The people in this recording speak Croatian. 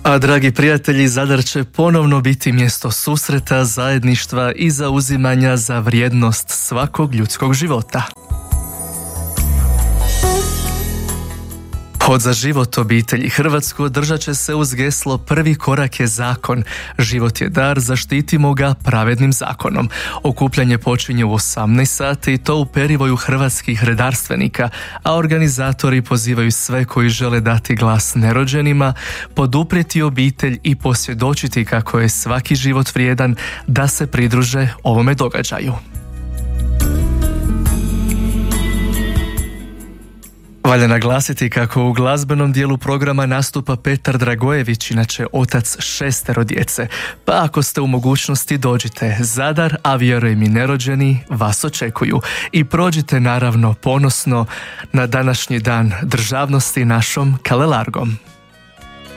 A dragi prijatelji, Zadar će ponovno biti mjesto susreta, zajedništva i zauzimanja za vrijednost svakog ljudskog života. Hod za život obitelji Hrvatsko održat će se uz geslo Prvi korak je zakon. Život je dar, zaštitimo ga pravednim zakonom. Okupljanje počinje u 18 sati i to u perivoju hrvatskih redarstvenika, a organizatori pozivaju sve koji žele dati glas nerođenima, poduprijeti obitelj i posvjedočiti kako je svaki život vrijedan, da se pridruže ovome događaju. Valja naglasiti kako u glazbenom dijelu programa nastupa Petar Dragojević, inače otac 6 djece. Pa ako ste u mogućnosti, dođite. Zadar, a vjerujem i nerođeni, vas očekuju. I prođite naravno ponosno na današnji dan državnosti našom Kalelargom.